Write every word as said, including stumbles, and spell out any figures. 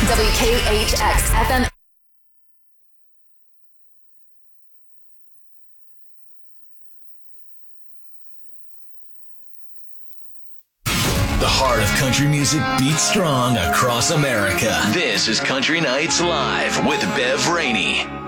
W K H X F M. The heart of country music beats strong across America. This is Country Nights Live with Bev Rainey.